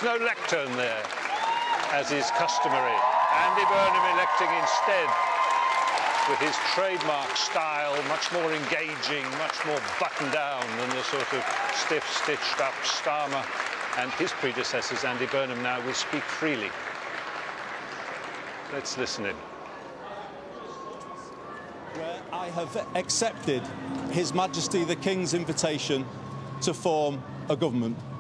There's no lectern there, as is customary. Andy Burnham electing instead, with his trademark style, much more engaging, much more buttoned down than the sort of stiff, stitched-up Starmer and his predecessors. Andy Burnham now will speak freely. Let's listen in. Where I have accepted His Majesty the King's invitation to form a government.